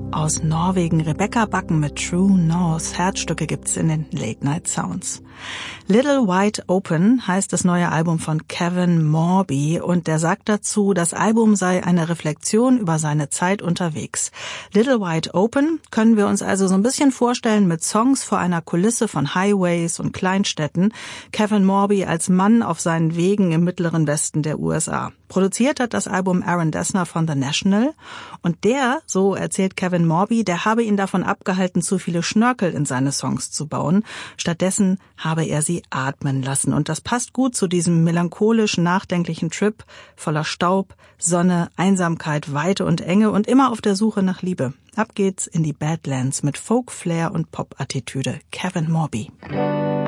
Aus Norwegen Rebecca Backen mit True North. Herzstücke gibt's in den Late Night Sounds. Little Wide Open heißt das neue Album von Kevin Morby und der sagt dazu, das Album sei eine Reflexion über seine Zeit unterwegs. Little Wide Open können wir uns also so ein bisschen vorstellen mit Songs vor einer Kulisse von Highways und Kleinstädten. Kevin Morby als Mann auf seinen Wegen im mittleren Westen der USA. Produziert hat das Album Aaron Dessner von The National und der, so erzählt Kevin Morby, der habe ihn davon abgehalten, zu viele Schnörkel in seine Songs zu bauen. Stattdessen habe er sie atmen lassen und das passt gut zu diesem melancholisch nachdenklichen Trip voller Staub, Sonne, Einsamkeit, Weite und Enge und immer auf der Suche nach Liebe. Ab geht's in die Badlands mit Folk, Flair und Pop-Attitüde. Kevin Morby.